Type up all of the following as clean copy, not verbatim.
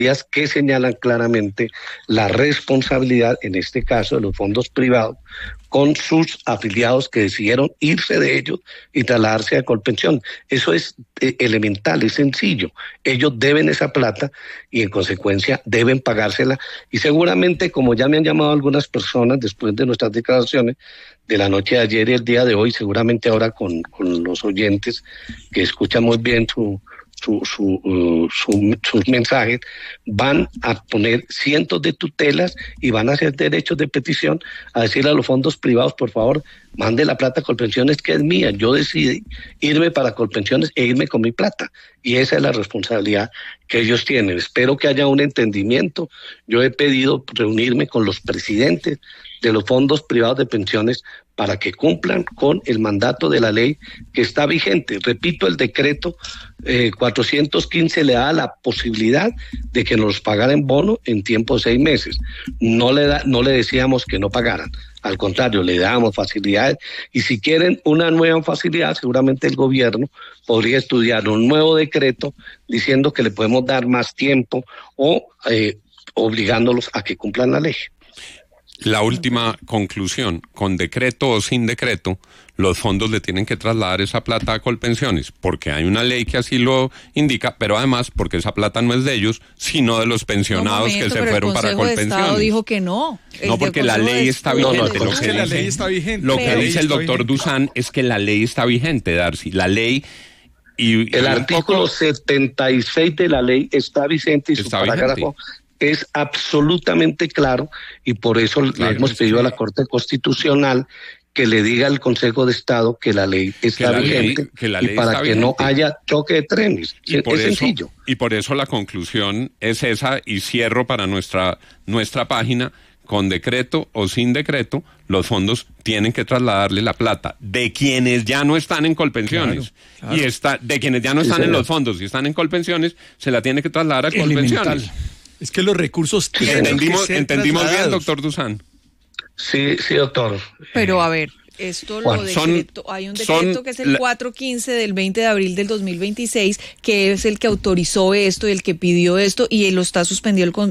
que señalan claramente la responsabilidad, en este caso de los fondos privados, con sus afiliados que decidieron irse de ellos y trasladarse a Colpensión. Eso es elemental, es sencillo. Ellos deben esa plata y en consecuencia deben pagársela. Y seguramente, como ya me han llamado algunas personas después de nuestras declaraciones de la noche de ayer y el día de hoy, seguramente ahora con los oyentes que escuchan muy bien sus mensajes, van a poner cientos de tutelas y van a hacer derechos de petición a decirle a los fondos privados, por favor, mande la plata a Colpensiones, que es mía. Yo decidí irme para Colpensiones e irme con mi plata. Y esa es la responsabilidad que ellos tienen. Espero que haya un entendimiento. Yo he pedido reunirme con los presidentes de los fondos privados de pensiones para que cumplan con el mandato de la ley que está vigente. Repito, el decreto 415 le da la posibilidad de que nos pagaran en bono en tiempo de 6 meses. No le decíamos que no pagaran. Al contrario, le damos facilidades y si quieren una nueva facilidad, seguramente el gobierno podría estudiar un nuevo decreto diciendo que le podemos dar más tiempo o obligándolos a que cumplan la ley. La última conclusión, con decreto o sin decreto, los fondos le tienen que trasladar esa plata a Colpensiones, porque hay una ley que así lo indica, pero además porque esa plata no es de ellos, sino de los pensionados que se fueron para Colpensiones. El Consejo de Estado dijo que no. No, porque la ley está vigente. La ley está vigente. Lo que dice el doctor Dusan es que la ley está vigente, Darcy. La ley... El artículo 76 de la ley está vigente y su parágrafo es absolutamente claro y por eso le hemos pedido a la Corte Constitucional que le diga al Consejo de Estado que la ley está vigente y para que no haya choque de trenes. Es sencillo. Y por eso la conclusión es esa y cierro para nuestra página. Con decreto o sin decreto, los fondos tienen que trasladarle la plata de quienes ya no están en Colpensiones. Claro. Y de quienes ya no están en los fondos y están en Colpensiones, se la tiene que trasladar a Colpensiones. Es que los recursos tienen que ser ¿Entendimos bien, doctor Dusan? Sí, doctor. Pero a ver, esto hay un decreto que es el 415 del 20 de abril del 2026, que es el que autorizó esto y el que pidió esto y lo ha suspendido el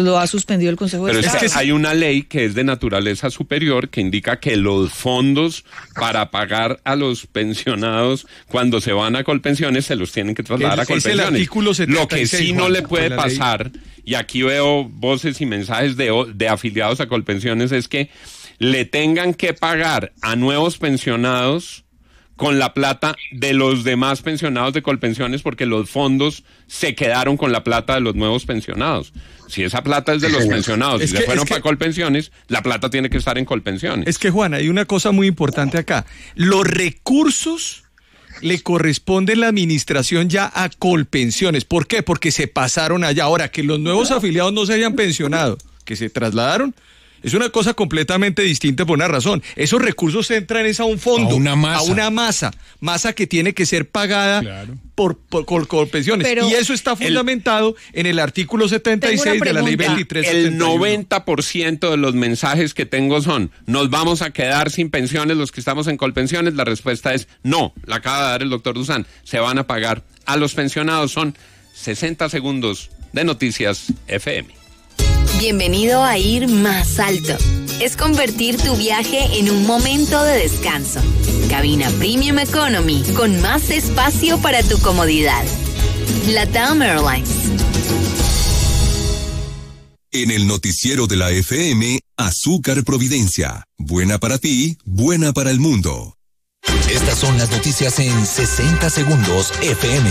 Consejo de Estado. Pero es que hay una ley que es de naturaleza superior que indica que los fondos para pagar a los pensionados cuando se van a Colpensiones se los tienen que trasladar a Colpensiones. Es el artículo 76, lo que sí no le puede pasar, y aquí veo voces y mensajes de afiliados a Colpensiones, es que le tengan que pagar a nuevos pensionados con la plata de los demás pensionados de Colpensiones porque los fondos se quedaron con la plata de los nuevos pensionados. Si esa plata es de los pensionados y se fueron para Colpensiones, la plata tiene que estar en Colpensiones. Es que, Juan, hay una cosa muy importante acá. Los recursos le corresponde la administración ya a Colpensiones. ¿Por qué? Porque se pasaron allá. Ahora, que los nuevos afiliados no se hayan pensionado, que se trasladaron, es una cosa completamente distinta por una razón. Esos recursos entran a un fondo, a una masa que tiene que ser pagada por Colpensiones. Y eso está fundamentado en el artículo 76 de la ley 2371. El 90% de los mensajes que tengo son: ¿nos vamos a quedar sin pensiones los que estamos en Colpensiones? La respuesta es no. La acaba de dar el doctor Dusan. Se van a pagar a los pensionados. Son 60 segundos de Noticias FM. Bienvenido a Ir Más Alto. Es convertir tu viaje en un momento de descanso. Cabina Premium Economy con más espacio para tu comodidad. LATAM Airlines. En el noticiero de la FM, Azúcar Providencia. Buena para ti, buena para el mundo. Estas son las noticias en 60 segundos FM.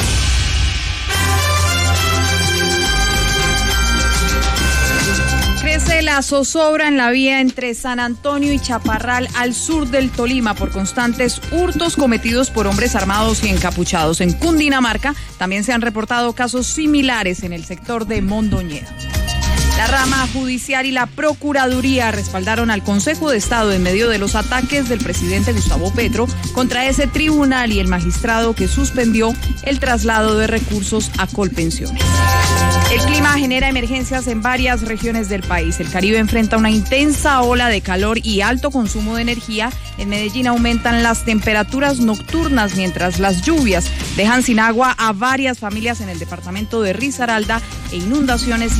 Crece la zozobra en la vía entre San Antonio y Chaparral al sur del Tolima por constantes hurtos cometidos por hombres armados y encapuchados. En Cundinamarca también se han reportado casos similares en el sector de Mondoñedo. La rama judicial y la Procuraduría respaldaron al Consejo de Estado en medio de los ataques del presidente Gustavo Petro contra ese tribunal y el magistrado que suspendió el traslado de recursos a Colpensiones. El clima genera emergencias en varias regiones del país. El Caribe enfrenta una intensa ola de calor y alto consumo de energía. En Medellín aumentan las temperaturas nocturnas mientras las lluvias dejan sin agua a varias familias en el departamento de Risaralda e inundaciones